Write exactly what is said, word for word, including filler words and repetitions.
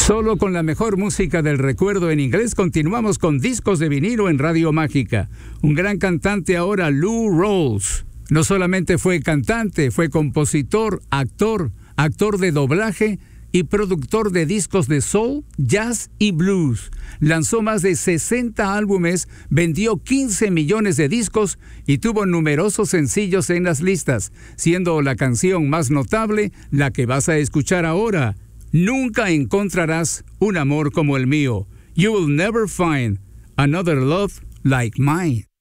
Solo con la mejor música del recuerdo en inglés continuamos con Discos de Vinilo en Radio Mágica. Un gran cantante ahora, Lou Rawls. No solamente fue cantante, fue compositor, actor, actor de doblaje y productor de discos de soul, jazz y blues. Lanzó más de sesenta álbumes, vendió quince millones de discos y tuvo numerosos sencillos en las listas, siendo la canción más notable la que vas a escuchar ahora. Nunca encontrarás un amor como el mío. You will never find another love like mine.